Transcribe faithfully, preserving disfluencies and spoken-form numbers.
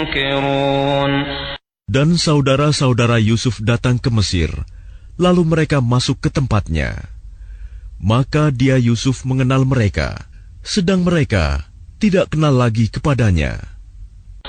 Dan saudara-saudara Yusuf datang ke Mesir, lalu mereka masuk ke tempatnya. Maka dia Yusuf mengenal mereka, sedang mereka tidak kenal lagi kepadanya.